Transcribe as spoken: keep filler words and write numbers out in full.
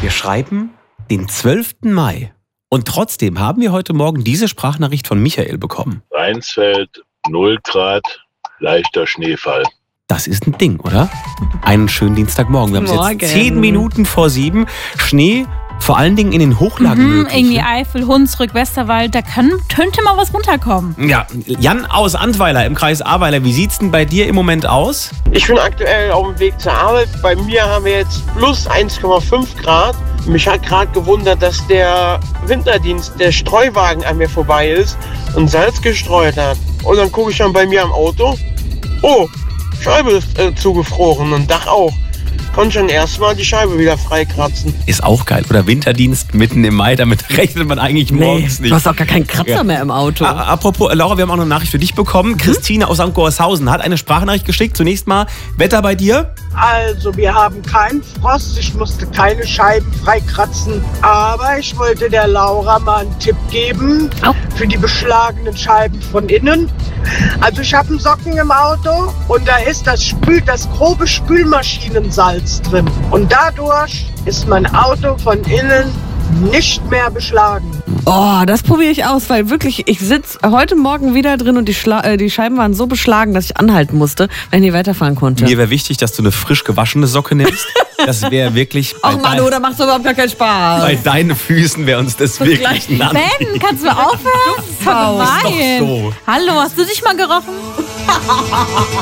Wir schreiben den zwölften Mai. Und trotzdem haben wir heute Morgen diese Sprachnachricht von Michael bekommen. Rheinsfeld, null Grad, leichter Schneefall. Das ist ein Ding, oder? Einen schönen Dienstagmorgen. Wir haben es jetzt zehn Minuten vor sieben. Schnee, vor allen Dingen in den Hochlagen mhm, möglich. Irgendwie Eifel, Hunsrück, Westerwald, da kann, könnte mal was runterkommen. Ja, Jan aus Antweiler im Kreis Ahrweiler, wie sieht's denn bei dir im Moment aus? Ich bin aktuell auf dem Weg zur Arbeit. Bei mir haben wir jetzt plus eins Komma fünf Grad. Mich hat gerade gewundert, dass der Winterdienst, der Streuwagen an mir vorbei ist und Salz gestreut hat. Und dann gucke ich dann bei mir am Auto. Oh, Scheibe ist äh, zugefroren und Dach auch. Konnte schon erstmal die Scheibe wieder freikratzen. Ist auch geil. Oder Winterdienst mitten im Mai, damit rechnet man eigentlich morgens nee, nicht. Du hast auch gar keinen Kratzer ja. mehr im Auto. A apropos, Laura, wir haben auch noch eine Nachricht für dich bekommen. Mhm. Christine aus Sankt Gorshausen hat eine Sprachnachricht geschickt. Zunächst mal, Wetter bei dir? Also, wir haben keinen Frost. Ich musste keine Scheiben freikratzen. Aber ich wollte der Laura mal einen Tipp geben oh. für die beschlagenen Scheiben von innen. Also, ich habe einen Socken im Auto und da ist das Spül, das grobe Spülmaschinensalz drin. Und dadurch ist mein Auto von innen nicht mehr beschlagen. Oh, das probiere ich aus, weil wirklich, ich sitze heute Morgen wieder drin und die, Schla äh, die Scheiben waren so beschlagen, dass ich anhalten musste, weil ich nicht weiterfahren konnte. Mir wäre wichtig, dass du eine frisch gewaschene Socke nimmst. Das wäre wirklich... Ach Manu, da macht es überhaupt gar keinen Spaß. Bei deinen Füßen wäre uns das, das wirklich Ben, kannst du aufhören? Voll gemein. So. Hallo, hast du dich mal gerochen?